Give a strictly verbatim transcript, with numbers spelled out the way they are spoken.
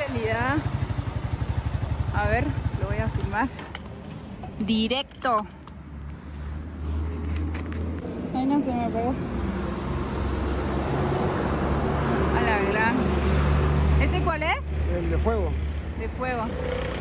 calidad. A ver, lo voy a filmar. Directo. Ay, no se me pegó. A la gran. ¿Ese cuál es? El de fuego. De fuego.